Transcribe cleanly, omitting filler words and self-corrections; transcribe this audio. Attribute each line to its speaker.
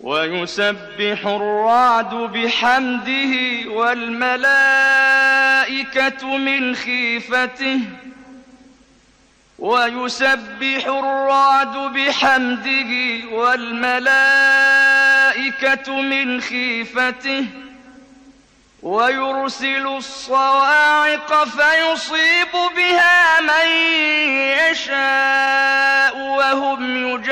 Speaker 1: ويسبح الرعد بحمده والملائكة من خيفته ويرسل الصواعق فيصيب بها من يشاء وهم يجادلون